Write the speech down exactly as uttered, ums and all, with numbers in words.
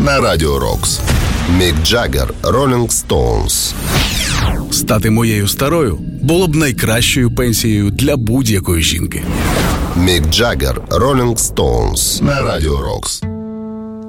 на Радіо Рокс. Мік Джаггер, Rolling Stones. Стати моєю старою було б найкращою пенсією для будь-якої жінки. Мік Джаггер, Rolling Stones на Радіо Рокс.